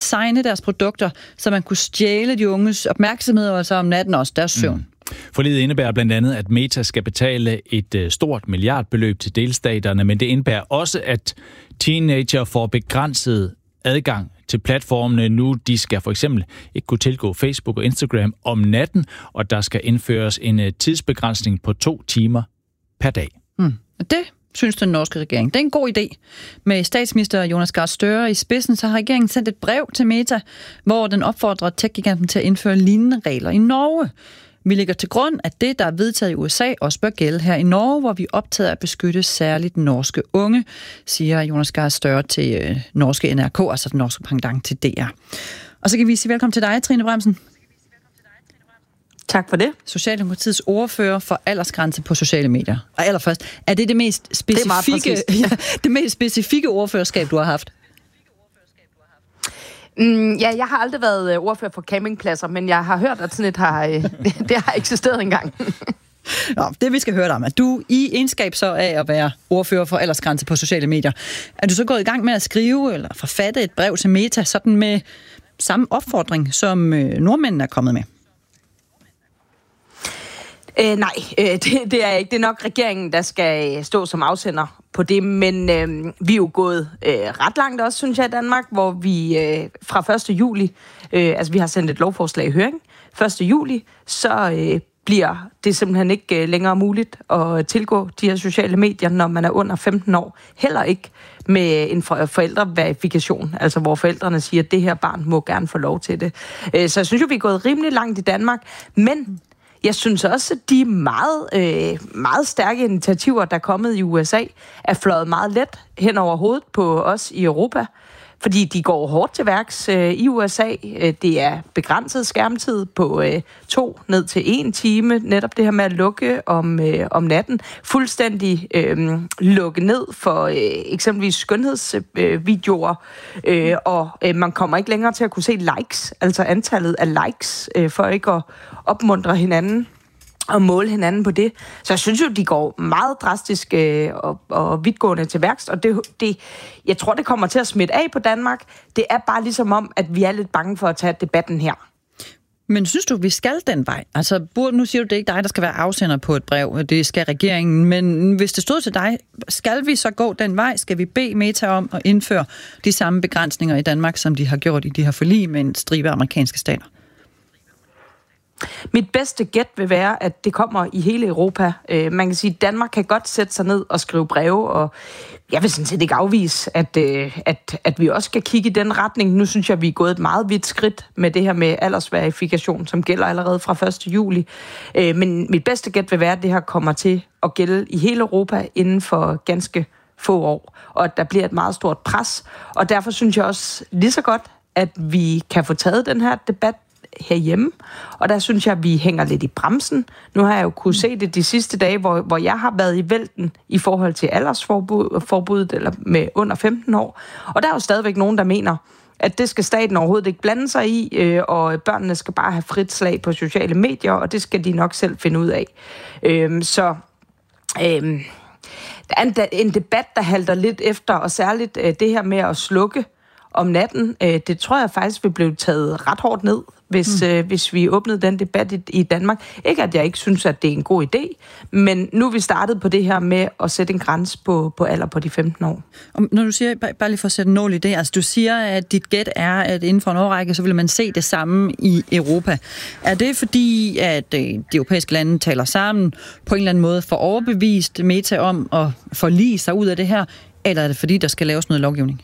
designe deres produkter, så man kunne stjæle de unges opmærksomhed, og så om natten også deres søvn. Forliget indebærer blandt andet, at Meta skal betale et stort milliardbeløb til delstaterne, men det indebærer også, at teenager får begrænset adgang til platformene nu. De skal for eksempel ikke kunne tilgå Facebook og Instagram om natten, og der skal indføres en tidsbegrænsning på 2 timer per dag. Og det synes den norske regering. Det er en god idé. Med statsminister Jonas Gahr Støre i spidsen, så har regeringen sendt et brev til Meta, hvor den opfordrer tech-giganten til at indføre lignende regler i Norge. Vi lægger til grund, at det, der er vedtaget i USA, også bør gælde her i Norge, hvor vi er optaget af at beskytte særligt norske unge, siger Jonas Gahr Støre til norske NRK, altså den norske pendant til DR. Og så kan vi sige velkommen til dig, Trine Bramsen. Tak for det. Socialdemokratiets ordfører for aldersgrænse på sociale medier. Og allerførst, er det mest specifikke, det mest specifikke ordførerskab, du har haft? Ja, jeg har aldrig været ordfører for campingpladser, men jeg har hørt, at sådan et det har eksisteret engang. Nå, det vi skal høre dig om, at du i egenskab så af at være ordfører for aldersgrænse på sociale medier, er du så gået i gang med at skrive eller forfatte et brev til Meta, sådan med samme opfordring, som nordmændene er kommet med? Nej, det er ikke. Det er nok regeringen, der skal stå som afsender på det, men vi er jo gået ret langt også, synes jeg, i Danmark, hvor vi fra 1. juli, altså vi har sendt et lovforslag i høring, 1. juli, så bliver det simpelthen ikke længere muligt at tilgå de her sociale medier, når man er under 15 år. Heller ikke med en forældreverifikation, altså hvor forældrene siger, at det her barn må gerne få lov til det. Så jeg synes jo, vi er gået rimelig langt i Danmark, men jeg synes også, at de meget stærke initiativer, der er kommet i USA, er fløjet meget let hen over hovedet på os i Europa. Fordi de går hårdt til værks i USA. Det er begrænset skærmtid på 2 ned til 1 time. Netop det her med at lukke om natten. Fuldstændig lukke ned for eksempelvis skønhedsvideoer. Og man kommer ikke længere til at kunne se likes, altså antallet af likes, for ikke at opmuntre hinanden og måle hinanden på det. Så jeg synes jo, de går meget drastisk og vidtgående til værks, og jeg tror, det kommer til at smitte af på Danmark. Det er bare ligesom om, at vi er lidt bange for at tage debatten her. Men synes du, vi skal den vej? Altså, nu siger du, det er ikke dig, der skal være afsender på et brev, det skal regeringen, men hvis det stod til dig, skal vi så gå den vej? Skal vi bede Meta om at indføre de samme begrænsninger i Danmark, som de har gjort i de her forlig med en stribe amerikanske stater? Mit bedste gæt vil være, at det kommer i hele Europa. Man kan sige, at Danmark kan godt sætte sig ned og skrive breve, og jeg vil sådan set ikke afvise, at vi også skal kigge i den retning. Nu synes jeg, at vi er gået et meget vidt skridt med det her med aldersverifikation, som gælder allerede fra 1. juli. Men mit bedste gæt vil være, at det her kommer til at gælde i hele Europa inden for ganske få år, og at der bliver et meget stort pres. Og derfor synes jeg også lige så godt, at vi kan få taget den her debat herhjemme, og der synes jeg, at vi hænger lidt i bremsen. Nu har jeg jo kunne se det de sidste dage, hvor jeg har været i vælten i forhold til aldersforbuddet eller med under 15 år, og der er jo stadigvæk nogen, der mener, at det skal staten overhovedet ikke blande sig i, og børnene skal bare have frit slag på sociale medier, og det skal de nok selv finde ud af. Der er en debat, der halter lidt efter, og særligt det her med at slukke om natten, det tror jeg faktisk vil blive taget ret hårdt ned, hvis vi åbnede den debat i Danmark. Ikke at jeg ikke synes, at det er en god idé, men nu er vi startet på det her med at sætte en grænse på alder på de 15 år. Og når du siger, bare lige for at sætte en nål i det, altså du siger, at dit gæt er, at inden for en årrække, så vil man se det samme i Europa. Er det fordi, at de europæiske lande taler sammen på en eller anden måde for overbevist Meta om at forlige sig ud af det her, eller er det fordi, der skal laves noget lovgivning?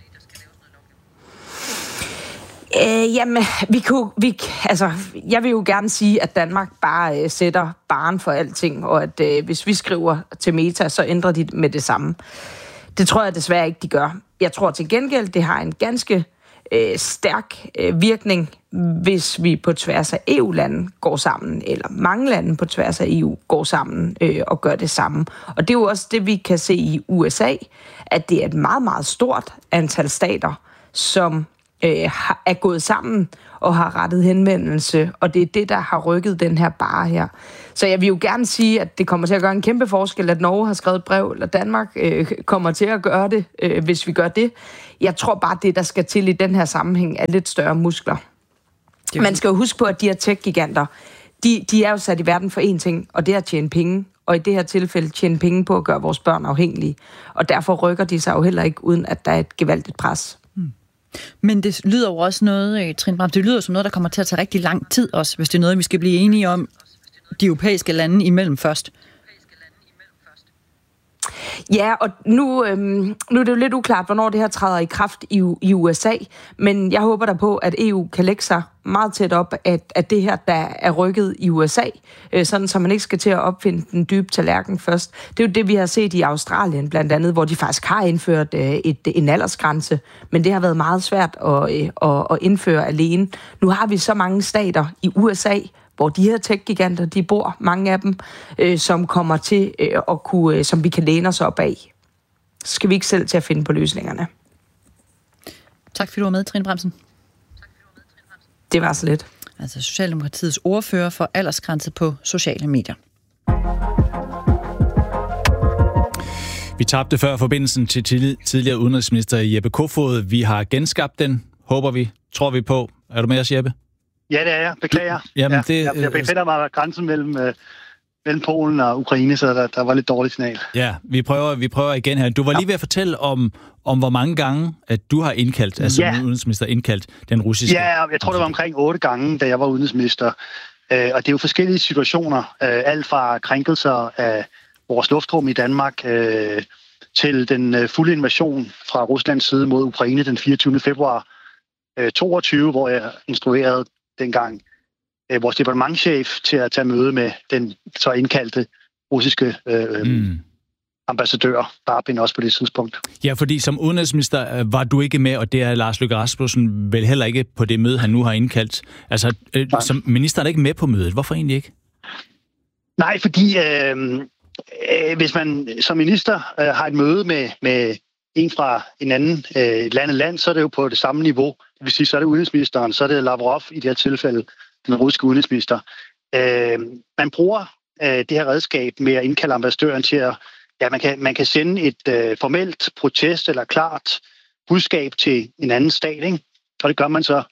Jamen, jeg vil jo gerne sige, at Danmark bare sætter barren for alting, og at hvis vi skriver til Meta, så ændrer de med det samme. Det tror jeg desværre ikke, de gør. Jeg tror til gengæld, det har en ganske stærk virkning, hvis vi på tværs af EU-lande går sammen, eller mange lande på tværs af EU går sammen og gør det samme. Og det er jo også det, vi kan se i USA, at det er et meget, meget stort antal stater, som er gået sammen og har rettet henvendelse, og det er det, der har rykket den her barre her. Så jeg vil jo gerne sige, at det kommer til at gøre en kæmpe forskel, at Norge har skrevet et brev, eller Danmark kommer til at gøre det, hvis vi gør det. Jeg tror bare, det, der skal til i den her sammenhæng, er lidt større muskler. Man skal jo huske på, at de her tech-giganter, de er jo sat i verden for én ting, og det er at tjene penge. Og i det her tilfælde tjene penge på at gøre vores børn afhængige. Og derfor rykker de sig jo heller ikke, uden at der er et gevaldigt pres. Men det lyder jo også noget, Trine Bramsen, det lyder som noget, der kommer til at tage rigtig lang tid også, hvis det er noget, vi skal blive enige om de europæiske lande imellem først. Ja, og nu er det jo lidt uklart, hvornår det her træder i kraft i USA, men jeg håber da på, at EU kan lægge sig meget tæt op, at det her, der er rykket i USA, sådan så man ikke skal til at opfinde den dybe tallerken først. Det er jo det, vi har set i Australien blandt andet, hvor de faktisk har indført en aldersgrænse, men det har været meget svært at indføre alene. Nu har vi så mange stater i USA, hvor de her tech-giganter, de bor, mange af dem, som kommer til at kunne, som vi kan læne os op af. Så skal vi ikke selv til at finde på løsningerne. Tak fordi du var med, Trine Bramsen. Det var så lidt. Altså Socialdemokratiets ordfører for aldersgrænse på sociale medier. Vi tabte før forbindelsen til tidligere udenrigsminister Jeppe Kofod. Vi har genskabt den, håber vi, tror vi på. Er du med os, Jeppe? Ja, det er jeg. Beklager. Jamen, Jeg befinder mig ved grænsen mellem Polen og Ukraine, så der var lidt dårligt signal. Ja, vi prøver igen her. Du var lige ved at fortælle om hvor mange gange, at du har indkaldt, altså udenrigsminister indkaldt den russiske... Ja, jeg tror, det var omkring 8 gange, da jeg var udenrigsminister. Og det er jo forskellige situationer. Alt fra krænkelser af vores luftrum i Danmark til den fulde invasion fra Ruslands side mod Ukraine den 24. februar 22, hvor jeg instruerede dengang vores departementschef til at tage møde med den så indkaldte russiske ambassadør, Barbin, også på det tidspunkt. Ja, fordi som udenrigsminister var du ikke med, og det er Lars Løkke Rasmussen vel heller ikke på det møde, han nu har indkaldt. Altså, som minister er ikke med på mødet. Hvorfor egentlig ikke? Nej, fordi hvis man som minister har et møde med en fra en anden land, så er det jo på det samme niveau. Det vil sige, så er det udenrigsministeren, så er det Lavrov i det her tilfælde, den russiske udenrigsminister. Man bruger det her redskab med at indkalde ambassadøren til at man kan sende et formelt protest eller klart budskab til en anden stat, ikke? Og det gør man så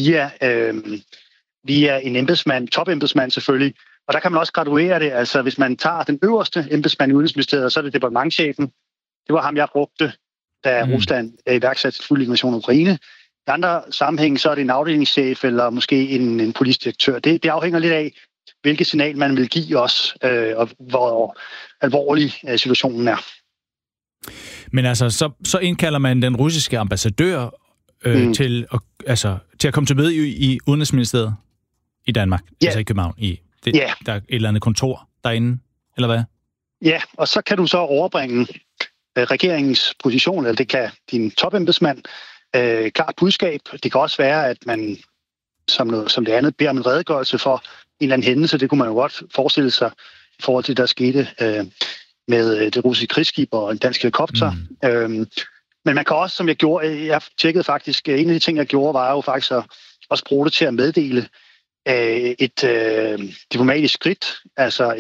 via en embedsmand, topembedsmand selvfølgelig. Og der kan man også graduere det. Altså hvis man tager den øverste embedsmand i Udenrigsministeriet, så er det departementschefen. Det var ham, jeg brugte, da Rusland iværksatte fuld invasion af Ukraine. I andre sammenhæng, så er det en afdelingschef eller måske en politisk direktør. Det afhænger lidt af, hvilket signal man vil give os, og hvor alvorlig situationen er. Men altså, så indkalder man den russiske ambassadør til at komme til møde i Udenrigsministeriet i Danmark, altså i København. Der er et eller andet kontor derinde, eller hvad? Ja, og så kan du så overbringe regeringens position, eller det kan din topembedsmand, klart budskab. Det kan også være, at man som det andet beder om en redegørelse for en eller anden hændelse. Det kunne man jo godt forestille sig i forhold til, der skete med det russiske krigsskib og en dansk helikopter. Men man kan også, som jeg gjorde, jeg tjekkede faktisk, en af de ting, jeg gjorde, var jo faktisk at også bruge det til at meddele et diplomatisk skridt, altså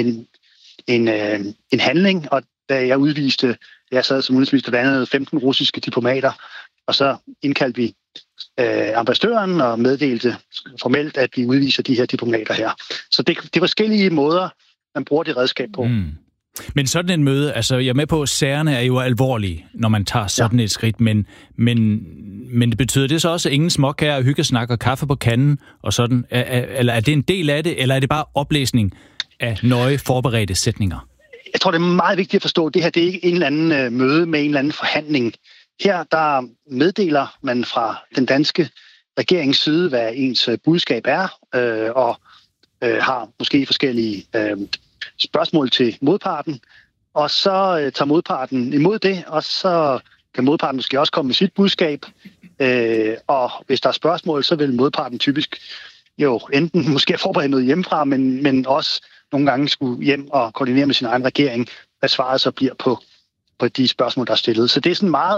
en handling, og da jeg udviste, jeg sad som udenrigsminister, blandt andet 15 russiske diplomater, og så indkaldte vi ambassadøren og meddelte formelt, at vi udviser de her diplomater her. Så det er forskellige måder, man bruger det redskab på. Men sådan en møde, altså jeg er med på, at sagerne er jo alvorlige, når man tager sådan et skridt, men det betyder det så også, at ingen småkager, hyggesnak og kaffe på kanden og sådan, eller er det en del af det, eller er det bare oplæsning af nøje forberedte sætninger? Jeg tror, det er meget vigtigt at forstå, at det her det er ikke en eller anden møde med en eller anden forhandling. Her der meddeler man fra den danske regerings side, hvad ens budskab er, og har måske forskellige spørgsmål til modparten, og så tager modparten imod det, og så kan modparten måske også komme med sit budskab, og hvis der er spørgsmål, så vil modparten typisk jo enten måske forberede noget hjemmefra, men også nogle gange skulle hjem og koordinere med sin egen regering, hvad svaret så bliver på de spørgsmål, der er stillet. Så det er sådan meget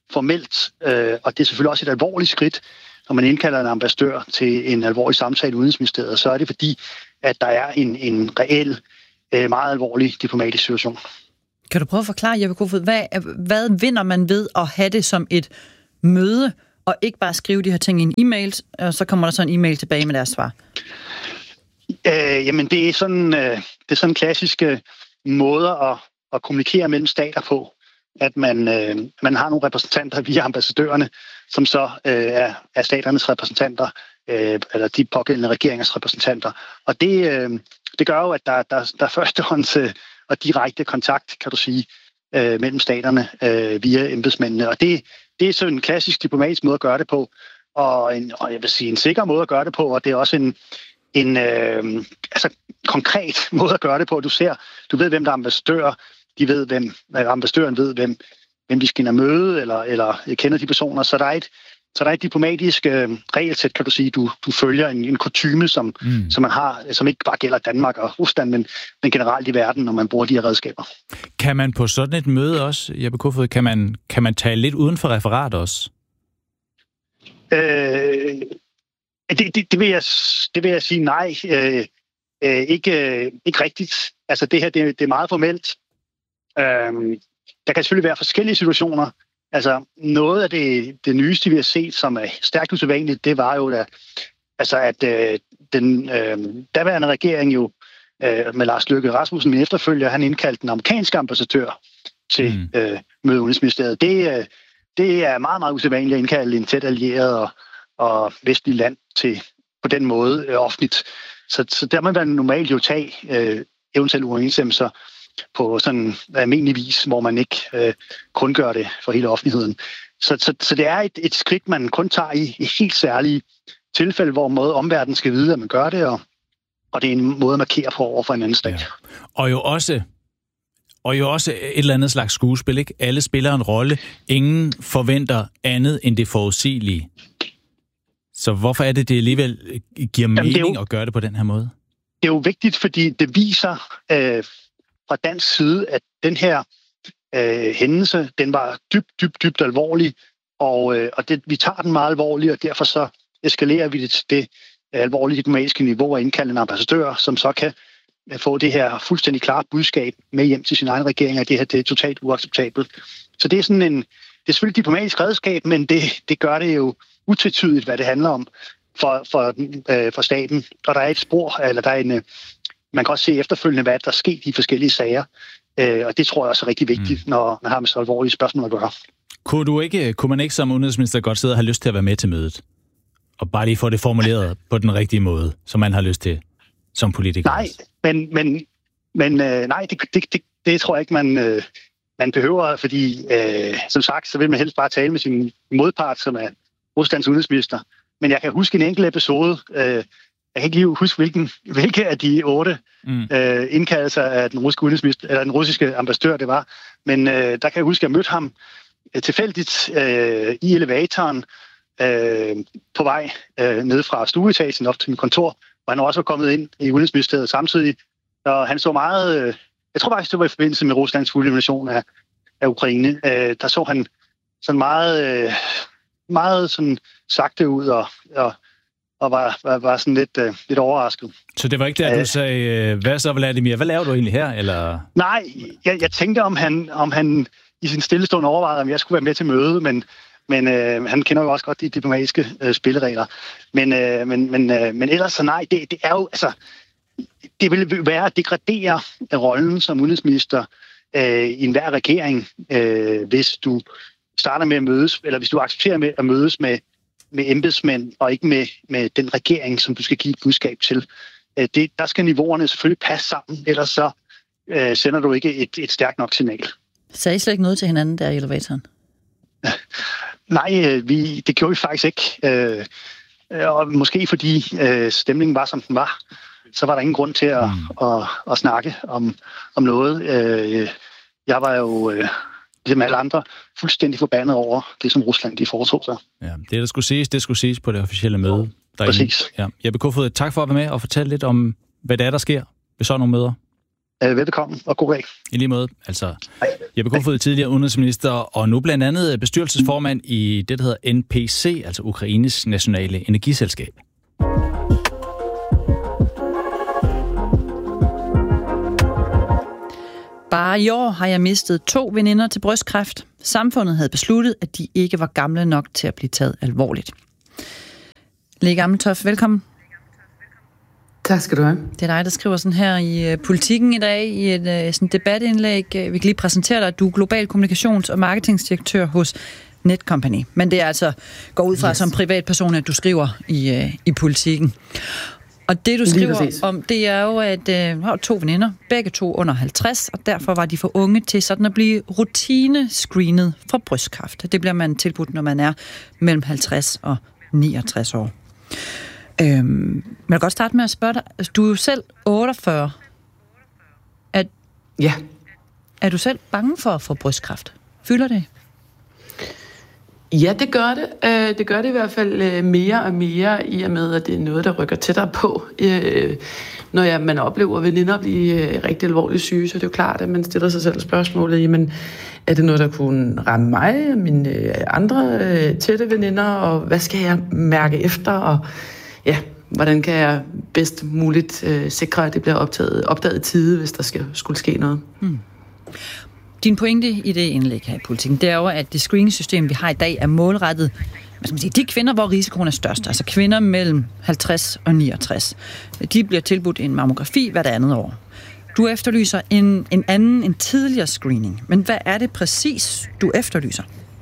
formelt, og det er selvfølgelig også et alvorligt skridt, når man indkalder en ambassadør til en alvorlig samtale i Udenrigsministeriet, så er det fordi, at der er en reel, meget alvorlig diplomatisk situation. Kan du prøve at forklare, Jeppe Kofod, hvad vinder man ved at have det som et møde, og ikke bare skrive de her ting i en e-mail, og så kommer der så en e-mail tilbage med deres svar? Jamen, det er sådan klassiske måder at kommunikere mellem stater på, at man har nogle repræsentanter via ambassadørerne, som så er staternes repræsentanter, eller de pågældende regeringers repræsentanter. Og det gør jo, at der er førstehånds og direkte kontakt, kan du sige, mellem staterne via embedsmændene. Og det er sådan en klassisk diplomatisk måde at gøre det på, og jeg vil sige en sikker måde at gøre det på, og det er også en konkret måde at gøre det på. Du ved, hvem der er ambassadør, ambassadøren ved, hvem de skal ind og møde, eller kender de personer, så der er et diplomatisk regelsæt, kan du sige, du følger en kutyme, som man har, som ikke bare gælder Danmark og Rusland, men generelt i verden, når man bruger de her redskaber. Kan man på sådan et møde også, Jeppe Kofod, kan man tale lidt uden for referat også? Det vil jeg sige nej. Ikke rigtigt. Altså det her, det er meget formelt. Der kan selvfølgelig være forskellige situationer. Altså noget af det nyeste, vi har set, som er stærkt usædvanligt, det var jo, at den daværende regering jo med Lars Løkke Rasmussen, min efterfølger, han indkaldte den amerikanske ambassadør til møde Udenrigsministeriet. Det er meget, meget usædvanligt at indkalde en tæt allieret og vestlig land til på den måde offentligt. Så der må man normalt jo tage eventuelle uoverensstemmelser på sådan almindelig vis, hvor man ikke kun gør det for hele offentligheden. Så det er et skridt, man kun tager i helt særlige tilfælde, hvor omverdenen skal vide, at man gør det, og det er en måde at markere på over for en anden stat. Ja. Og jo også et eller andet slags skuespil, ikke? Alle spiller en rolle. Ingen forventer andet end det forudsigelige. Så hvorfor er det alligevel giver mening at gøre det på den her måde? Det er jo vigtigt, fordi det viser fra dansk side, at den her hændelse, den var dybt alvorlig, og vi tager den meget alvorligt, og derfor så eskalerer vi det til det alvorlige diplomatiske niveau og indkalde en ambassadør, som så kan få det her fuldstændig klart budskab med hjem til sin egen regering, at det her det er totalt uacceptabelt. Så det er sådan det er selvfølgelig et diplomatisk redskab, men det gør det jo utvetydigt, hvad det handler om for staten. Og der er et spor, eller der er man kan også se efterfølgende, hvad der er sket i forskellige sager. Og det tror jeg også er rigtig vigtigt, når man har med så alvorlige spørgsmål at gøre. Kunne man ikke som udenrigsminister godt sidde og have lyst til at være med til mødet? Og bare lige få det formuleret på den rigtige måde, som man har lyst til som politiker? Nej, men nej, det tror jeg ikke, man behøver, fordi som sagt, så vil man helst bare tale med sin modpart, som er Ruslands udenrigsminister. Men jeg kan huske en enkelt episode, jeg kan ikke lige huske, hvilke af de 8 indkaldelser af den russiske udenrigsminister, eller den russiske ambassadør det var, men der kan jeg huske, at jeg mødte ham tilfældigt i elevatoren på vej ned fra stueetagen op til mit kontor, hvor han også var kommet ind i Udenrigsministeriet samtidig. Og han så meget, jeg tror faktisk, det var i forbindelse med Ruslands fulde invasion af Ukraine, der så han sådan meget sådan sagte ud og var sådan lidt overrasket. Så det var ikke der, du sagde, hvad så, Vladimir? Hvad laver du egentlig her? Eller? Nej, jeg tænkte, om han i sin stillestående overvejede, om jeg skulle være med til møde, men han kender jo også godt de diplomatiske spilleregler. Men ellers så nej, det er jo, altså, det vil være at degradere rollen som udenrigsminister i enhver regering, hvis du starter med at mødes, eller hvis du accepterer med at mødes med embedsmænd, og ikke med den regering, som du skal give et budskab til. Der skal niveauerne selvfølgelig passe sammen, ellers så sender du ikke et stærkt nok signal. Sagde I slet ikke noget til hinanden der i elevatoren? Nej, det gjorde vi faktisk ikke. Og måske fordi stemningen var, som den var, så var der ingen grund til at snakke om noget. Jeg var jo ligesom alle andre fuldstændig forbandet over det, som Rusland de foretog sig. Ja, det, der skulle siges på det officielle møde. Præcis. Ja. Jeppe Kofod, tak for at være med og fortælle lidt om, hvad der sker ved sådan nogle møder. Velbekomme, og god dag. I lige måde. Altså, Jeppe Kofod, tidligere udenrigsminister, og nu blandt andet bestyrelsesformand i det, der hedder NPC, altså Ukraines nationale energiselskab. Bare i år har jeg mistet 2 veninder til brystkræft. Samfundet havde besluttet, at de ikke var gamle nok til at blive taget alvorligt. Lea Gammeltoft, velkommen. Tak skal du have. Det er dig, der skriver sådan her i Politikken i dag, i et sådan debatindlæg. Vi kan lige præsentere dig, at du er global kommunikations- og marketingdirektør hos Netcompany. Men det er altså, går ud fra som privatperson, at du skriver i Politikken. Og det, du skriver om, det er jo, at du har 2 veninder, begge 2 under 50, og derfor var de for unge til sådan at blive rutinescreenet for brystkræft. Det bliver man tilbudt, når man er mellem 50 og 69 år. Jeg vil godt starte med at spørge dig. Du er jo selv 48. Ja. Er du selv bange for at få brystkræft? Fylder det? Ja, det gør det. Det gør det i hvert fald mere og mere, i og med, at det er noget, der rykker tættere på. Når man oplever veninder blive rigtig alvorligt syge, så er det jo klart, at man stiller sig selv spørgsmålet, jamen, er det noget, der kunne ramme mig og mine andre tætte veninder, og hvad skal jeg mærke efter, og ja, hvordan kan jeg bedst muligt sikre, at det bliver opdaget i tide, hvis der skulle ske noget. Din pointe i det indlæg her i Politikken, det er jo, at det screeningssystem, vi har i dag, er målrettet de kvinder, hvor risikoen er størst, altså kvinder mellem 50 og 69. De bliver tilbudt en mammografi hvert andet år. Du efterlyser en tidligere screening. Men hvad er det præcis, du efterlyser?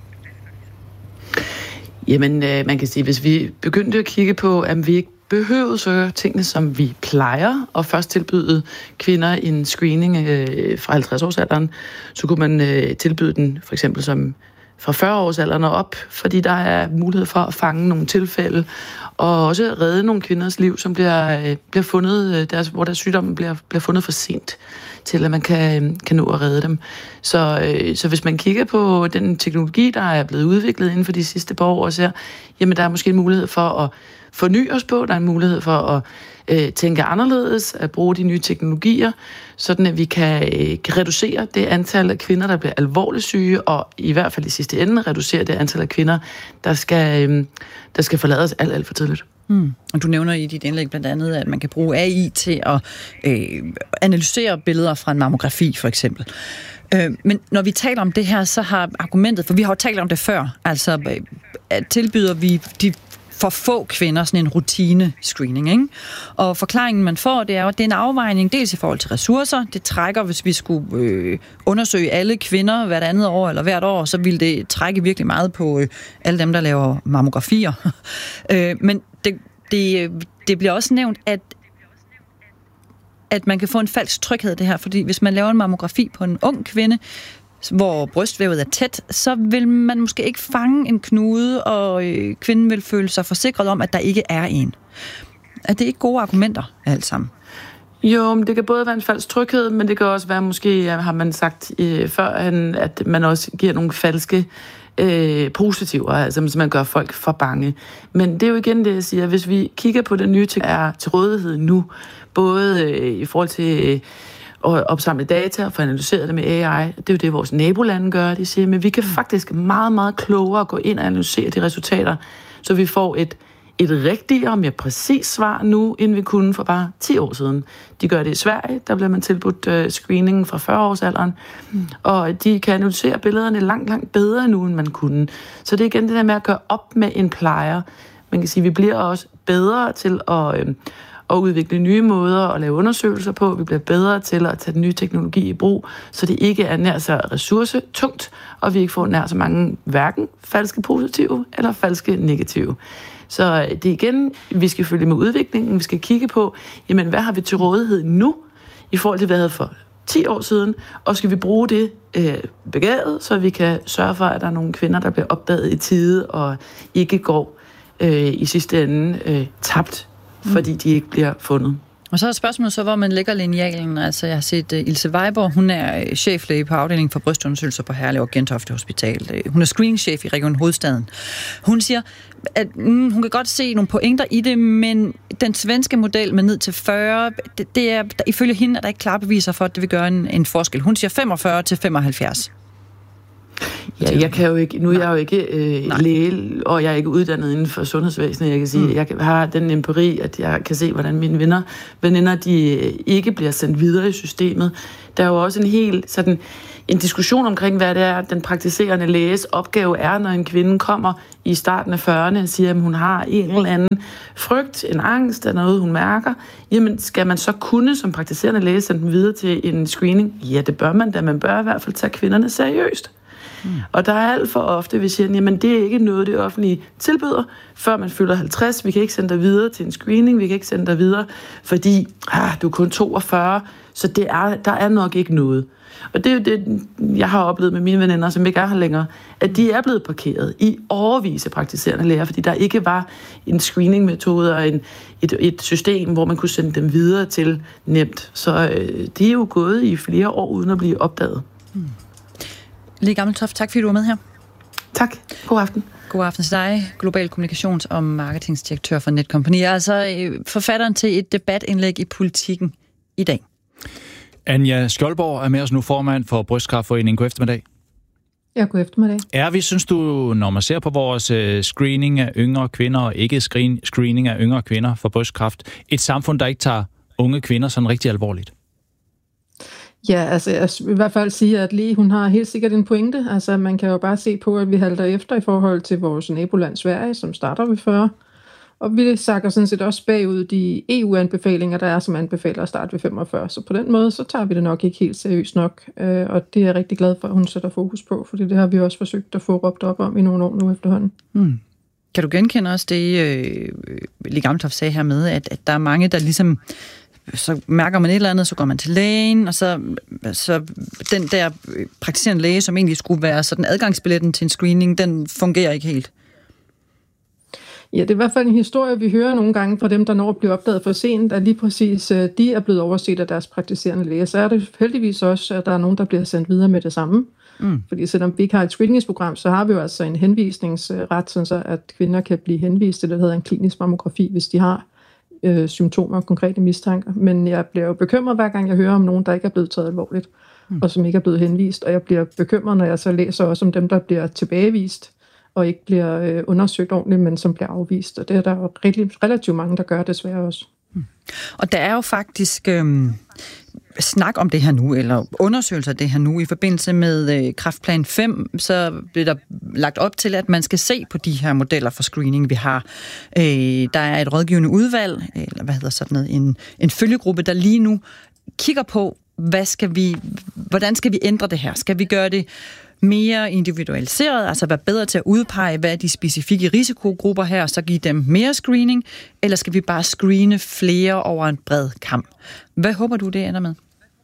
Jamen, man kan sige, hvis vi begyndte at kigge på, at vi ikke behøvede så gøre tingene, som vi plejer, og først tilbyde kvinder en screening fra 50-årsalderen, så kunne man tilbyde den for eksempel som fra 40-årsalderen og op, fordi der er mulighed for at fange nogle tilfælde, og også redde nogle kvinders liv, som bliver fundet, hvor deres sygdom bliver fundet for sent, til at man kan nå at redde dem. Så hvis man kigger på den teknologi, der er blevet udviklet inden for de sidste par år, og ser, jamen der er måske en mulighed for at forny os på, der er en mulighed for at tænke anderledes, at bruge de nye teknologier, sådan at vi kan reducere det antal af kvinder, der bliver alvorligt syge, og i hvert fald i sidste ende reducere det antal af kvinder, der skal forlade os alt for tidligt. Og du nævner i dit indlæg blandt andet, at man kan bruge AI til at analysere billeder fra en mammografi, for eksempel. Men når vi taler om det her, så har argumentet, for vi har jo talt om det før, altså tilbyder vi de for få kvinder sådan en rutine-screening, ikke? Og forklaringen, man får, det er jo, at det er en afvejning dels i forhold til ressourcer. Det trækker, hvis vi skulle undersøge alle kvinder hvert andet år eller hvert år, så ville det trække virkelig meget på alle dem, der laver mammografier. Men det bliver også nævnt, at man kan få en falsk tryghed af det her, fordi hvis man laver en mammografi på en ung kvinde, hvor brystvævet er tæt, så vil man måske ikke fange en knude, og kvinden vil føle sig forsikret om, at der ikke er en. Er det ikke gode argumenter alt sammen? Jo, men det kan både være en falsk tryghed, men det kan også være, måske har man sagt før, at man også giver nogle falske positiver, altså man gør folk for bange. Men det er jo igen det, jeg siger, hvis vi kigger på det nye, der er til rådighed nu, både i forhold til at opsamle data og få analyseret det med AI. Det er jo det, vores nabolande gør. De siger, men vi kan faktisk meget, meget klogere gå ind og analysere de resultater, så vi får et rigtigere og mere præcist svar nu, end vi kunne for bare 10 år siden. De gør det i Sverige, der bliver man tilbudt screeningen fra 40-årsalderen, og de kan analysere billederne langt, langt bedre nu, end man kunne. Så det er igen det der med at gøre op med en plejer. Man kan sige, at vi bliver også bedre til at udvikle nye måder at lave undersøgelser på. Vi bliver bedre til at tage den nye teknologi i brug, så det ikke er nær så ressourcetungt, og vi ikke får nær så mange hverken falske positive eller falske negative. Så det er igen, vi skal følge med udviklingen, vi skal kigge på, jamen hvad har vi til rådighed nu, i forhold til hvad vi havde for 10 år siden, og skal vi bruge det begavet, så vi kan sørge for, at der er nogle kvinder, der bliver opdaget i tide, og ikke går i sidste ende tabt, fordi de ikke bliver fundet. Og så er spørgsmålet så, hvor man lægger linealen. Altså, jeg har set Ilse Weiborg, hun er cheflæge på afdelingen for brystundersøgelser på Herlev og Gentofte Hospital. Hun er screeningchef i Region Hovedstaden. Hun siger, at hun kan godt se nogle pointer i det, men den svenske model med ned til 40, det er, ifølge hende er der ikke klare beviser for, at det vil gøre en forskel. Hun siger 45 til 75. Ja, jeg kan jo ikke, nu er jeg jo ikke læge, og jeg er ikke uddannet inden for sundhedsvæsenet. Jeg kan sige, jeg har den empiri, at jeg kan se, hvordan mine veninder, de ikke bliver sendt videre i systemet. Der er jo også en diskussion omkring, hvad det er, den praktiserende læges opgave er, når en kvinde kommer i starten af 40'erne og siger, at hun har en eller anden frygt, en angst, eller noget, hun mærker. Jamen, skal man så kunne som praktiserende læge sende dem videre til en screening? Ja, det bør man da. Man bør i hvert fald tage kvinderne seriøst. Og der er alt for ofte, vi siger, jamen det er ikke noget, det offentlige tilbyder, før man fylder 50. Vi kan ikke sende dig videre til en screening, vi kan ikke sende dig videre, fordi du er kun 42, så der er nok ikke noget. Og det er jo det, jeg har oplevet med mine veninder, som ikke er her længere, at de er blevet parkeret i årevis af praktiserende læger, fordi der ikke var en screeningmetode og et system, hvor man kunne sende dem videre til nemt. Så det er jo gået i flere år, uden at blive opdaget. Lee Gammeltoft, tak fordi du var med her. Tak. God aften. God aften til dig, global kommunikations- og marketingsdirektør for Netcompany. Altså forfatteren til et debatindlæg i Politikken i dag. Anja Skjoldborg er med os nu, formand for Brystkræftforeningen. God eftermiddag. Ja, god eftermiddag. Vi synes du, når man ser på vores screening af yngre kvinder og ikke screening af yngre kvinder for brystkræft, et samfund, der ikke tager unge kvinder sådan rigtig alvorligt? Ja, altså jeg vil i hvert fald sige, at Lee, hun har helt sikkert en pointe. Altså man kan jo bare se på, at vi halter efter i forhold til vores naboland Sverige, som starter ved 40. Og vi sakker sådan set også bagud de EU-anbefalinger, der er, som anbefaler at starte ved 45. Så på den måde, så tager vi det nok ikke helt seriøst nok. Og det er jeg rigtig glad for, at hun sætter fokus på, fordi det har vi også forsøgt at få råbt op om i nogle år nu efterhånden. Kan du genkende også det, Lee Gammeltoft sagde her med, at der er mange, der ligesom... Så mærker man et eller andet, så går man til lægen, og så den der praktiserende læge, som egentlig skulle være sådan adgangsbilletten til en screening, den fungerer ikke helt. Ja, det er i hvert fald en historie, vi hører nogle gange fra dem, der når at blive opdaget for sent, at lige præcis de er blevet overset af deres praktiserende læge. Så er det heldigvis også, at der er nogen, der bliver sendt videre med det samme. Fordi selvom vi ikke har et screeningsprogram, så har vi jo altså en henvisningsret, så at kvinder kan blive henvist til det, der hedder en klinisk mammografi, hvis de har symptomer og konkrete mistanker. Men jeg bliver jo bekymret, hver gang jeg hører om nogen, der ikke er blevet taget alvorligt, og som ikke er blevet henvist. Og jeg bliver bekymret, når jeg så læser også om dem, der bliver tilbagevist, og ikke bliver undersøgt ordentligt, men som bliver afvist. Og det er der jo relativt mange, der gør desværre også. Og der er jo faktisk snak om det her nu, eller undersøgelser af det her nu. I forbindelse med Kræftplan 5, så bliver der lagt op til, at man skal se på de her modeller for screening, vi har. Der er et rådgivende udvalg, eller hvad hedder sådan noget, en følgegruppe, der lige nu kigger på, hvordan skal vi ændre det her? Skal vi gøre det mere individualiseret, altså være bedre til at udpege, hvad er de specifikke risikogrupper her, og så give dem mere screening, eller skal vi bare screene flere over en bred kam? Hvad håber du, det ender med?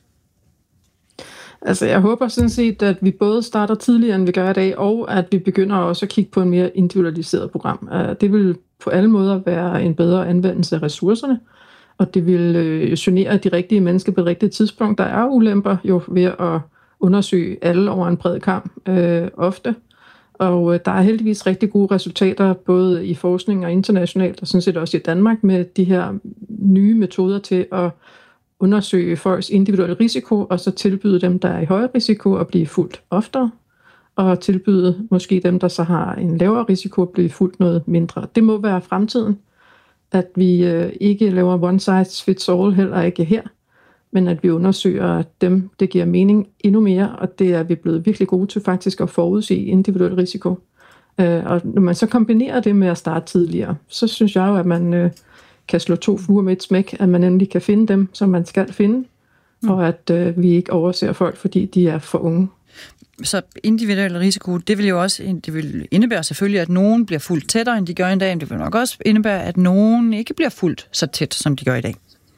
Altså, jeg håber sådan set, at vi både starter tidligere, end vi gør i dag, og at vi begynder også at kigge på en mere individualiseret program. Det vil på alle måder være en bedre anvendelse af ressourcerne, og det vil genere de rigtige mennesker på det rigtige tidspunkt. Der er ulemper jo ved at undersøge alle over en bred kam ofte. Og der er heldigvis rigtig gode resultater, både i forskning og internationalt, og sådan set også i Danmark, med de her nye metoder til at undersøge folks individuelle risiko, og så tilbyde dem, der er i højere risiko, at blive fulgt oftere, og tilbyde måske dem, der så har en lavere risiko, at blive fulgt noget mindre. Det må være fremtiden, at vi ikke laver one size fits all, heller ikke her, men at vi undersøger dem, det giver mening endnu mere, og det er vi blevet virkelig gode til faktisk at forudse individuel risiko. Og når man så kombinerer det med at starte tidligere, så synes jeg jo, at man kan slå 2 fluer med et smæk, at man endelig kan finde dem, som man skal finde, og at vi ikke overser folk, fordi de er for unge. Så individuel risiko, det vil indebære selvfølgelig, at nogen bliver fuldt tættere, end de gør i dag, men det vil nok også indebære, at nogen ikke bliver fuldt så tæt, som de gør i dag.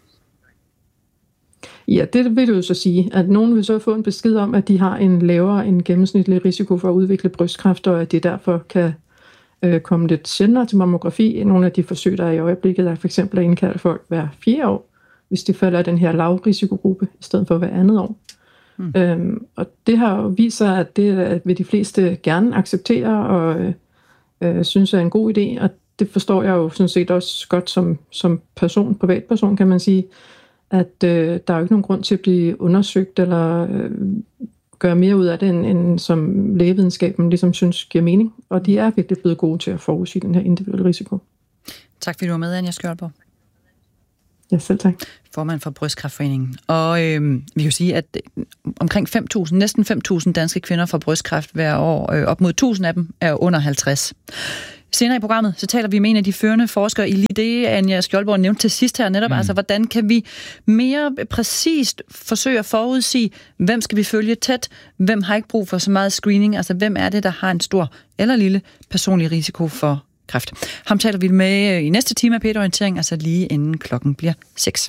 Ja, det vil det jo så sige, at nogen vil så få en besked om, at de har en lavere end gennemsnitlig risiko for at udvikle brystkræft, og at de derfor kan komme lidt sjældnere til mammografi. Nogle af de forsøg, der er i øjeblikket, er for eksempel at indkalde folk hver 4 år, hvis de falder i den her lavrisikogruppe, i stedet for hver andet år. Og det har jo vist sig, at det vil de fleste gerne acceptere og synes er en god idé, og det forstår jeg jo sådan set også godt som privatperson, kan man sige, at der er jo ikke nogen grund til at blive undersøgt eller gøre mere ud af det, end som lægevidenskaben ligesom synes giver mening. Og de er virkelig blevet gode til at forudsige den her individuelle risiko. Tak fordi du var med, Anja Skjoldborg. Ja, selv tak. Formand for Brystkræftforeningen. Og vi kan jo sige, at omkring 5.000, næsten 5.000 danske kvinder får brystkræft hver år. Op mod 1.000 af dem er under 50. Senere i programmet, så taler vi med en af de førende forskere i lige det, Anja Skjoldborg nævnte til sidst her netop, altså hvordan kan vi mere præcist forsøge at forudsige, hvem skal vi følge tæt, hvem har ikke brug for så meget screening, altså hvem er det, der har en stor eller lille personlig risiko for kræft. Ham taler vi med i næste time af P1-orientering, altså lige inden klokken bliver 6.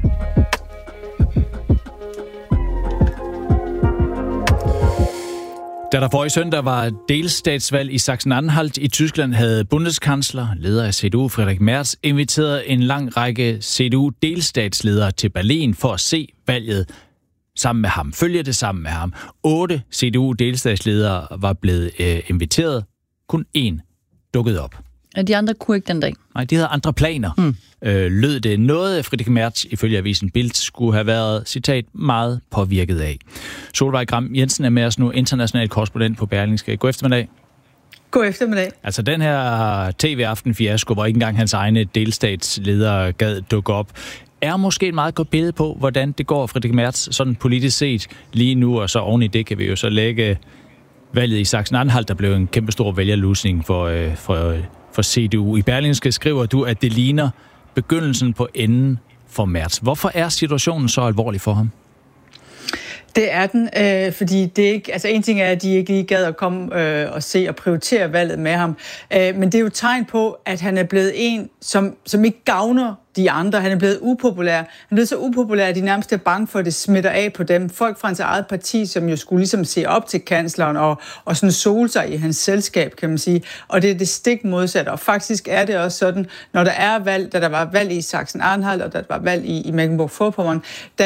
Da der forrige søndag var delstatsvalg i Sachsen-Anhalt i Tyskland, havde Bundeskansler, leder af CDU Friedrich Merz, inviteret en lang række CDU-delstatsledere til Berlin for at se valget sammen med ham. Følge det sammen med ham. 8 CDU-delstatsledere var blevet inviteret. Kun 1 dukkede op. De andre kunne ikke den dag? Nej, de havde andre planer. Lød det noget, Friedrich Merz ifølge avisen Bild skulle have været, citat, meget påvirket af. Solveig Gram Jensen er med os nu, international korrespondent på Berlingske. God eftermiddag. God eftermiddag. Altså den her TV-aften-fiasko, hvor ikke engang hans egne delstatsledere gad dukke op, er måske et meget godt billede på, hvordan det går Friedrich Merz sådan politisk set lige nu, og så oven i det kan vi jo så lægge valget i Sachsen-Anhalt, der blev en kæmpe stor vælgerlusning for CDU. I Berlingske skriver du, at det ligner begyndelsen på enden for Merz. Hvorfor er situationen så alvorlig for ham? Det er den, fordi det ikke, altså en ting er, at de ikke lige gad at komme og se og prioritere valget med ham, men det er jo et tegn på, at han er blevet en, som ikke gavner de andre. Han er blevet upopulær. Han er blevet så upopulær, at de nærmest er bange for, at det smitter af på dem. Folk fra hans eget parti, som jo skulle ligesom se op til kansleren og sådan sole sig i hans selskab, kan man sige. Og det er det stik modsatte. Og faktisk er det også sådan, når der er valg, da der var valg i Sachsen-Anhalt, og da der var valg i Mecklenburg-Vorpommern,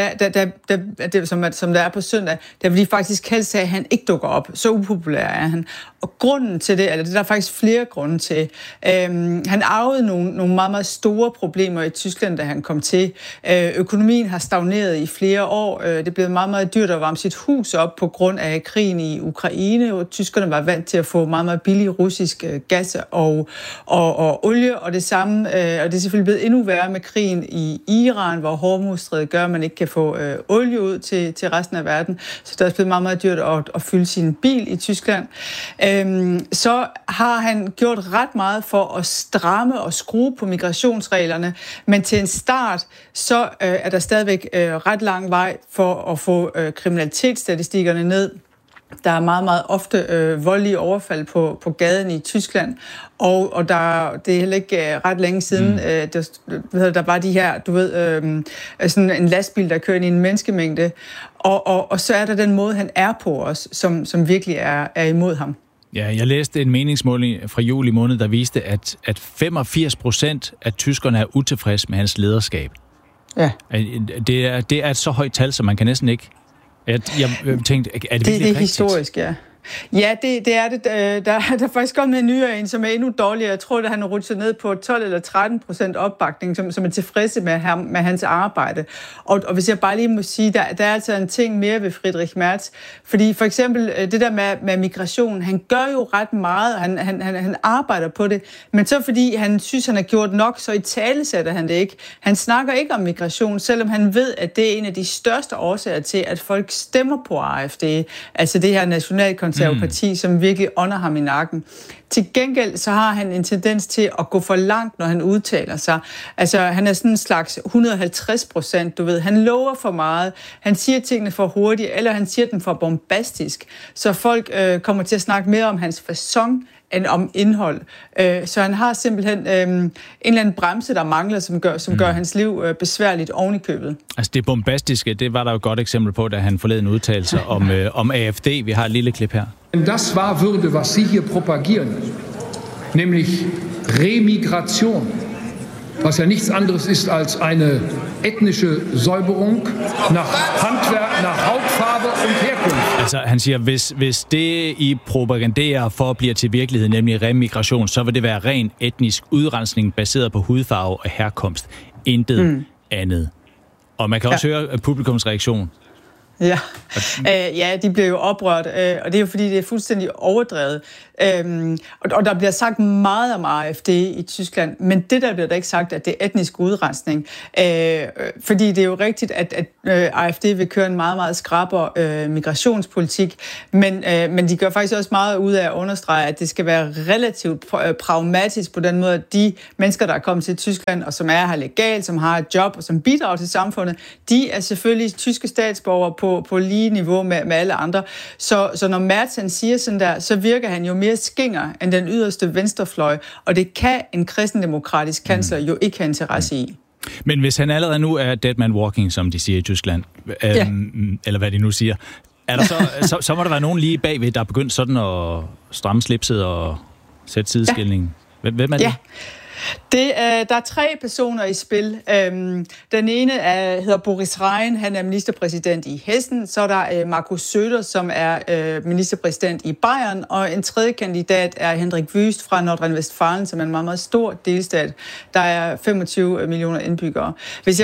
som der er på søndag, der vil de faktisk helst have, at han ikke dukker op. Så upopulær er han. Og grunden til det, eller det er der faktisk flere grunde til. Han arvede nogle meget, meget store problemer i Tyskland, da han kom til. Økonomien har stagneret i flere år. Det er blevet meget, meget dyrt at varme sit hus op på grund af krigen i Ukraine, og tyskerne var vant til at få meget, meget billig russisk gas og olie, og det samme, og det er selvfølgelig blevet endnu værre med krigen i Iran, hvor Hormuzstrædet gør, at man ikke kan få olie ud til resten af verden. Så det er blevet meget, meget dyrt at fylde sin bil i Tyskland. Så har han gjort ret meget for at stramme og skrue på migrationsreglerne, men til en start, så er der stadigvæk ret lang vej for at få kriminalitetsstatistikkerne ned. Der er meget, meget ofte voldelige overfald på gaden i Tyskland, og det er heller ikke ret længe siden, der var de her, sådan en lastbil, der kører ind i en menneskemængde, og så er der den måde, han er på os, som virkelig er imod ham. Ja, jeg læste en meningsmåling fra juli måned, der viste, at 85% af tyskerne er utilfredse med hans lederskab. Ja. Det er et så højt tal, så man kan næsten ikke... Jeg tænkte, er det virkelig rigtigt? Det er historisk, ja. Ja, det er det. Der er faktisk kommet en nyere en, som er endnu dårligere. Jeg tror, at han er rutsjet ned på 12 eller 13% opbakning, som er tilfredse med hans arbejde. Og hvis jeg bare lige må sige, der er altså en ting mere ved Friedrich Merz. Fordi for eksempel det der med migration, han gør jo ret meget, han arbejder på det, men så fordi han synes, han har gjort nok, så italesætter han det ikke. Han snakker ikke om migration, selvom han ved, at det er en af de største årsager til, at folk stemmer på AfD, altså det her nationalkonservative parti, som virkelig ånder ham i nakken. Til gengæld så har han en tendens til at gå for langt, når han udtaler sig. Altså, han er sådan en slags 150%, du ved. Han lover for meget, han siger tingene for hurtigt, eller han siger dem for bombastisk, så folk kommer til at snakke mere om hans facon, end om indhold. Så han har simpelthen en eller anden bremse, der mangler, som gør hans liv besværligt oven i købet. Altså det bombastiske, det var der jo et godt eksempel på, da han forleden udtalelse om AfD. Vi har et lille klip her. Das würde, was Sie hier propagieren, nämlich Remigration, was ja nichts anderes ist als eine ethnische Säuberung nach Handwerk, nach Hautfarbe und Herkunft. Altså, han siger, hvis det I propaganderer for bliver til virkelighed, nemlig remigration, så vil det være ren etnisk udrensning baseret på hudfarve og herkomst. Intet andet. Og man kan også høre publikums reaktion. Ja. Ja, de bliver jo oprørt, og det er jo fordi, det er fuldstændig overdrevet. Og der bliver sagt meget om AfD i Tyskland, men det der bliver der ikke sagt, at det er etnisk udrensning. Fordi det er jo rigtigt, at AfD vil køre en meget, meget skrappere migrationspolitik, men de gør faktisk også meget ud af at understrege, at det skal være relativt pragmatisk på den måde, at de mennesker, der er kommet til Tyskland, og som er her legalt, som har et job, og som bidrager til samfundet, de er selvfølgelig tyske statsborgere på lige niveau med alle andre. Så når Merz siger sådan der, så virker han jo mere skinger end den yderste venstrefløj, og det kan en kristendemokratisk kansler jo ikke have interesse i. Men hvis han allerede nu er dead man walking, som de siger i Tyskland, eller hvad de nu siger, er der så må der være nogen lige bagved, der er begyndt sådan at stramme slipset og sætte sideskilningen. Hvem er det? Ja. Der er 3 personer i spil. Den ene hedder Boris Rhein, han er ministerpræsident i Hessen. Så er der Markus Söder, som er ministerpræsident i Bayern. Og en tredje kandidat er Hendrik Wüst fra Nordrhein-Westfalen, som er en meget, meget stor delstat. Der er 25 millioner indbyggere.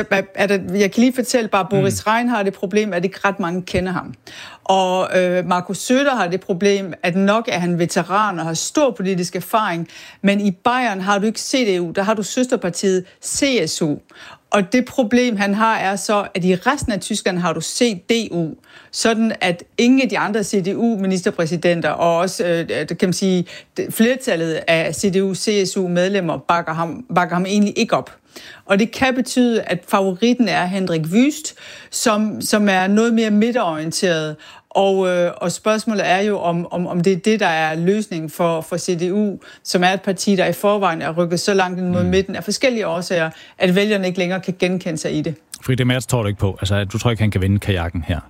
Jeg kan lige fortælle bare, Boris Rhein har det problem, at ikke ret mange kender ham. Og Markus Söder har det problem, at nok er han veteran og har stor politisk erfaring, men i Bayern har du ikke CDU, der har du søsterpartiet CSU. Og det problem, han har, er så, at i resten af Tyskland har du CDU, sådan at ingen af de andre CDU-ministerpræsidenter, og også, kan man sige, flertallet af CDU-CSU-medlemmer bakker ham egentlig ikke op. Og det kan betyde, at favoritten er Hendrik Wüst, som er noget mere midterorienteret. Og spørgsmålet er jo, om det er det, der er løsningen for CDU, som er et parti, der i forvejen er rykket så langt ind mod midten af forskellige årsager, at vælgerne ikke længere kan genkende sig i det. Friedrich Merz tror du ikke på? Altså, du tror ikke, han kan vinde kajakken her?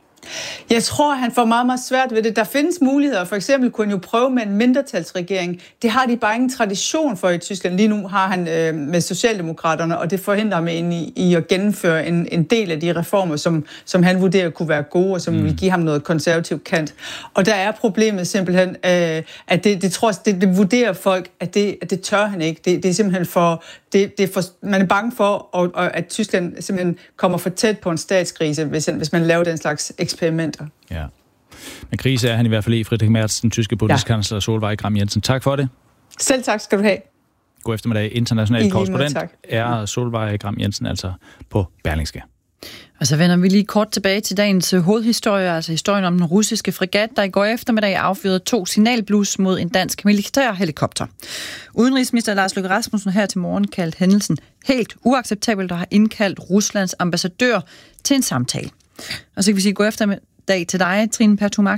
Jeg tror, han får meget, meget svært ved det. Der findes muligheder. For eksempel kunne han jo prøve med en mindretalsregering. Det har de bare ingen tradition for i Tyskland. Lige nu har han med Socialdemokraterne, og det forhindrer ham i at gennemføre en del af de reformer, som han vurderer kunne være gode, og som vil give ham noget konservativt kant. Og der er problemet simpelthen, at det vurderer folk, at det tør han ikke. Det er simpelthen man er bange for, at Tyskland simpelthen kommer for tæt på en statskrise, hvis man laver den slags eksperimenter. Ja. Men krise er han i hvert fald i. Friedrich Merz, den tyske bundskansler Solveig Gram Jensen. Tak for det. Selv tak skal du have. God eftermiddag. International korrespondent er Solveig Gram Jensen, altså på Berlingske. Og så vender vi lige kort tilbage til dagens hovedhistorie, altså historien om den russiske fregat, der i går eftermiddag affyrede 2 signalblus mod en dansk militærhelikopter. Udenrigsminister Lars Løkke Rasmussen her til morgen kaldte hændelsen helt uacceptabelt og har indkaldt Ruslands ambassadør til en samtale. Og så kan vi sige god eftermiddag til dig, Trine Pertumak.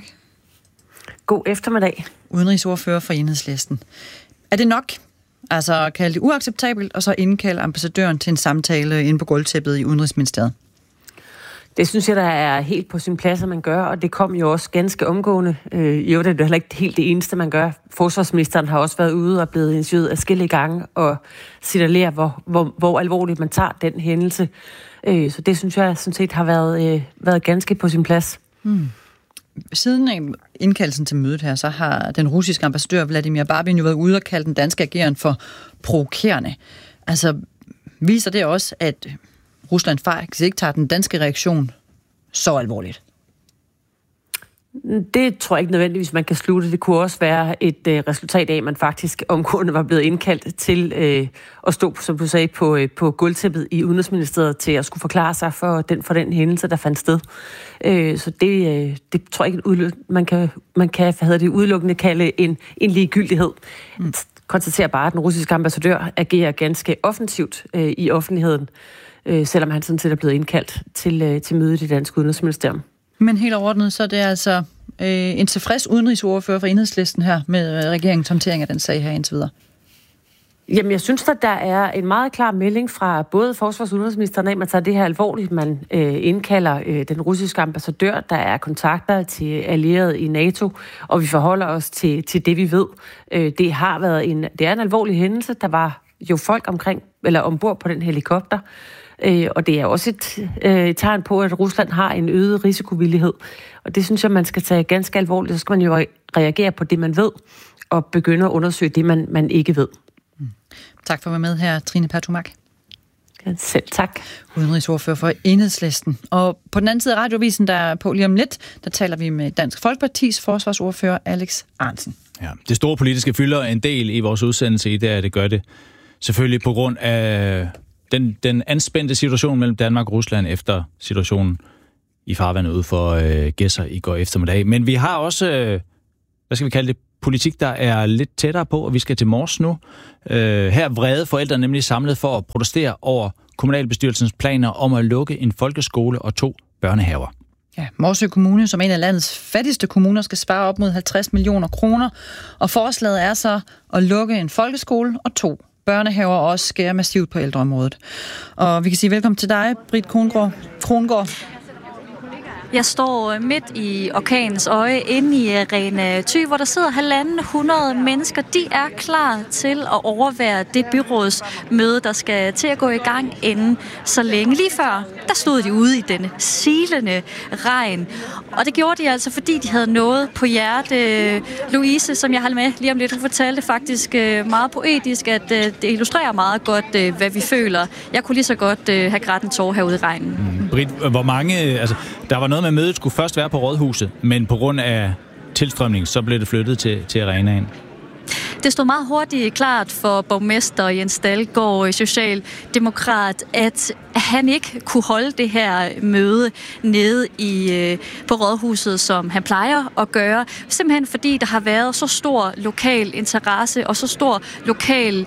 God eftermiddag. Udenrigsordfører for Enhedslisten. Er det nok? Altså kalde det uacceptabelt, og så indkalde ambassadøren til en samtale inde på gulvtæppet i Udenrigsministeriet? Det synes jeg, der er helt på sin plads, at man gør, og det kom jo også ganske omgående. Jo, det er heller ikke helt det eneste, man gør. Forsvarsministeren har også været ude og blevet interviewet adskillige gange og signalerer, hvor alvorligt man tager den hændelse. Så det synes jeg sådan set har været ganske på sin plads. Siden indkaldelsen til mødet her, så har den russiske ambassadør Vladimir Babin jo været ude og kalde den danske ageren for provokerende. Altså, viser det også, at Rusland faktisk ikke tager den danske reaktion så alvorligt? Det tror jeg ikke nødvendigvis, man kan slutte. Det kunne også være et resultat af, at man faktisk omgående var blevet indkaldt til at stå, som du sagde, på gulvtæppet i Udenrigsministeriet til at skulle forklare sig for den hændelse, der fandt sted. Så det tror jeg ikke, man kan udelukkende kalde en ligegyldighed. Konstaterer bare, at den russiske ambassadør agerer ganske offensivt i offentligheden, selvom han sådan set er blevet indkaldt til mødet i Dansk Udenrigsministerium. Men helt overordnet, så er det altså en tilfreds udenrigsordfører for Enhedslisten her med regeringens håndtering af den sag her indtil videre? Jamen, jeg synes, at der er en meget klar melding fra både forsvars- og udenrigsministeren af, at man tager det her alvorligt. Man indkalder den russiske ambassadør, der er kontakter til allierede i NATO, og vi forholder os til det, vi ved. Det er en alvorlig hændelse. Der var jo folk omkring, eller ombord på den helikopter. Og det er også et tegn på, at Rusland har en øget risikovillighed. Og det synes jeg, man skal tage ganske alvorligt. Så skal man jo reagere på det, man ved, og begynde at undersøge det, man ikke ved. Tak for at være med her, Trine Pertumak. Selv tak. Udenrigsordfører for Enhedslisten. Og på den anden side af Radioavisen, der er på lige om lidt, der taler vi med Dansk Folkepartis forsvarsordfører Alex Ahrendtsen. Ja, det store politiske fylder en del i vores udsendelse i det, at det gør det selvfølgelig på grund af den anspændte situation mellem Danmark og Rusland efter situationen i farvandet ude for Gedser i går eftermiddag. Men vi har også, hvad skal vi kalde det, politik, der er lidt tættere på, og vi skal til Mors nu. Her vrede forældre nemlig samlet for at protestere over kommunalbestyrelsens planer om at lukke en folkeskole og 2 børnehaver. Ja, Morsø Kommune, som en af landets fattigste kommuner, skal spare op mod 50 millioner kroner, og forslaget er så at lukke en folkeskole og 2 børnehaver og også skære massivt på ældreområdet. Og vi kan sige velkommen til dig, Britt Krongård. Jeg står midt i orkanens øje inde i Arena Thy, hvor der sidder 150 mennesker. De er klar til at overvære det byrådsmøde, der skal til at gå i gang inden så længe. Lige før, der stod de ude i den silende regn. Og det gjorde de altså, fordi de havde noget på hjerte. Louise, som jeg har med lige om lidt, hun fortalte faktisk meget poetisk, at det illustrerer meget godt, hvad vi føler. Jeg kunne lige så godt have grædt en tår herude i regnen. Britt, hvor mange... der var noget med mødet skulle først være på Rådhuset, men på grund af tilstrømning, så blev det flyttet til arenaen. Det stod meget hurtigt klart for borgmester Jens Dalgaard, socialdemokrat, at han ikke kunne holde det her møde nede på Rådhuset, som han plejer at gøre. Simpelthen fordi der har været så stor lokal interesse og så stor lokal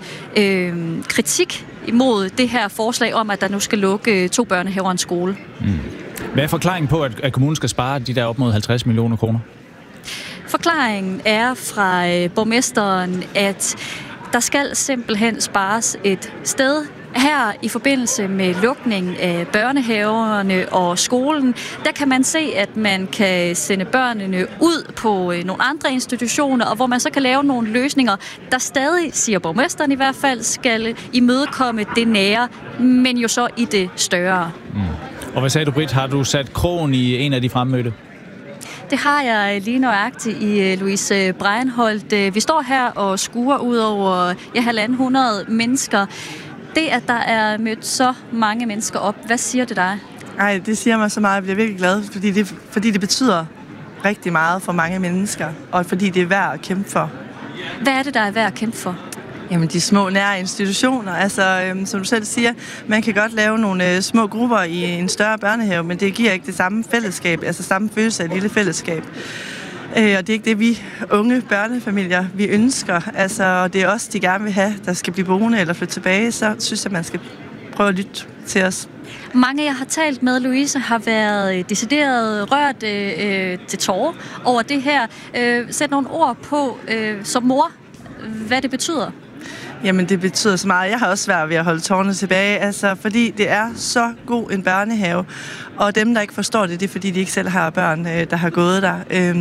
kritik imod det her forslag om, at der nu skal lukke 2 børnehaver og en skole. Hvad er forklaringen på, at kommunen skal spare de der op mod 50 millioner kroner? Forklaringen er fra borgmesteren, at der skal simpelthen spares et sted. Her i forbindelse med lukningen af børnehaverne og skolen, der kan man se, at man kan sende børnene ud på nogle andre institutioner, og hvor man så kan lave nogle løsninger, der stadig, siger borgmesteren i hvert fald, skal imødekomme det nære, men jo så i det større. Og hvad sagde du, Britt? Har du sat krogen i en af de fremmødte? Det har jeg lige nøjagtigt i Louise Breinholt. Vi står her og skuer ud over 150 mennesker. Det, at der er mødt så mange mennesker op, hvad siger det dig? Ej, det siger mig så meget. Jeg bliver virkelig glad, fordi det betyder rigtig meget for mange mennesker, og fordi det er værd at kæmpe for. Hvad er det, der er værd at kæmpe for? Jamen, de små nære institutioner. Altså, som du selv siger, man kan godt lave nogle små grupper i en større børnehave, men det giver ikke det samme fællesskab, altså samme følelse af et lille fællesskab. Og det er ikke det, vi unge børnefamilier, vi ønsker. Altså, det er os, de gerne vil have, der skal blive boende eller flytte tilbage, så synes jeg, man skal prøve at lytte til os. Mange, jeg har talt med, Louise, har været decideret rørt til tårer over det her. Sæt nogle ord på som mor, hvad det betyder. Jamen, det betyder så meget. Jeg har også svært ved at holde tårerne tilbage, altså, fordi det er så god en børnehave. Og dem, der ikke forstår det, det er, fordi de ikke selv har børn, der har gået der.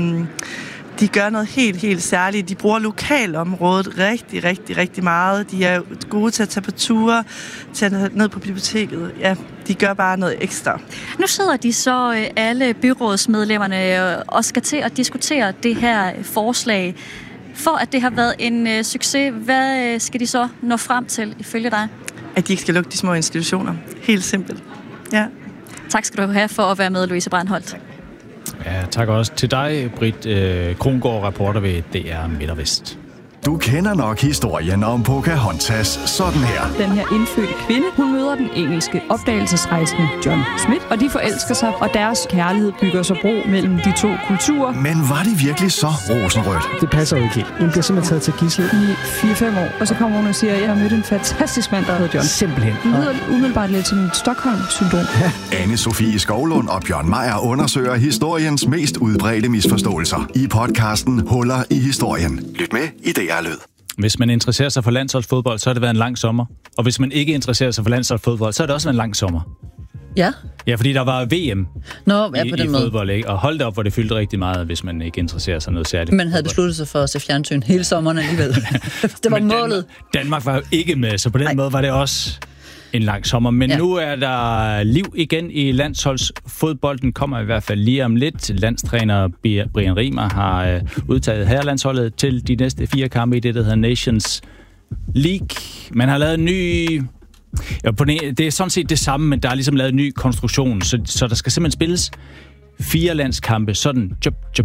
De gør noget helt særligt. De bruger lokalområdet rigtig meget. De er gode til at tage på ture, tage ned på biblioteket. Ja, de gør bare noget ekstra. Nu sidder de så alle byrådsmedlemmerne og skal til at diskutere det her forslag. For at det har været en succes, hvad skal de så nå frem til, ifølge dig? At de ikke skal lukke de små institutioner. Helt simpelt. Ja. Tak skal du have for at være med, Louise Breinholt. Ja, tak også til dig, Britt Krongård, reporter ved DR Midt og Vest. Du kender nok historien om Pocahontas sådan her. Den her indfødte kvinde, hun møder den engelske opdagelsesrejsende John Smith, og de forelsker sig, og deres kærlighed bygger så bro mellem de 2 kulturer. Men var det virkelig så rosenrødt? Det passer jo ikke helt. Hun bliver simpelthen taget til gidsel i 4-5 år, og så kommer hun og siger, at jeg har mødt en fantastisk mand, der hedder John. Simpelthen. Det lyder umiddelbart lidt som et Stockholm-syndrom. Ja. Anne-Sophie Skovlund og Bjørn Meier undersøger historiens mest udbredte misforståelser i podcasten Huller i historien. Lyt med i DR Lyd. Hvis man interesserer sig for landsholdsfodbold, så har det været en lang sommer. Og hvis man ikke interesserer sig for landsholdsfodbold, så har det også været en lang sommer. Ja. Ja, fordi der var VM i fodbold, ikke? Og hold da op, hvor det fyldte rigtig meget, hvis man ikke interesserer sig noget særligt. Man havde besluttet sig for at se fjernsyn hele sommeren alligevel. Det var målet. Danmark var jo ikke med, så på den måde var det også en lang sommer. Men nu er der liv igen i landsholdsfodbolden, kommer i hvert fald lige om lidt. Landstræner Brian Riemer har udtaget herrelandsholdet til de næste 4 kampe i det, der hedder Nations League. Man har lavet en ny... Ja, det er sådan set det samme, men der er ligesom lavet en ny konstruktion, så der skal simpelthen spilles 4 landskampe, sådan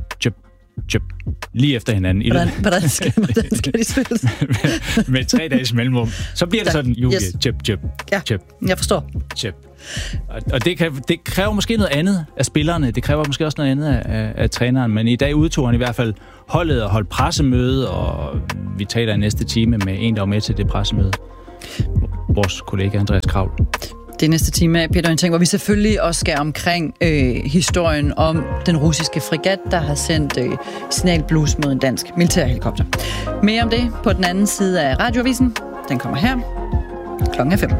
lige efter hinanden. Hvordan skal de spilles? med 3 dages mellemrum. Så bliver det sådan, Julie, jeg forstår. Og det kræver måske noget andet af spillerne, det kræver måske også noget andet af træneren, men i dag udtog han i hvert fald holdet og holdt pressemøde, og vi taler i næste time med en, der var med til det pressemøde. Vores kollega Andreas Kravl. Det næste time af Peter Orientering, hvor vi selvfølgelig også skal omkring historien om den russiske fregat, der har sendt signalblus mod en dansk militærhelikopter. Mere om det på den anden side af Radioavisen. Den kommer her. 5:00.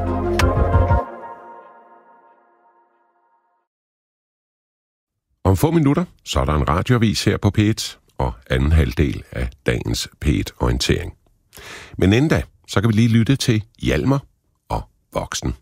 Om få minutter, så er der en radioavis her på P1 og anden halvdel af dagens P1 Orientering. Men inden da, så kan vi lige lytte til Hjalmar og Voksen.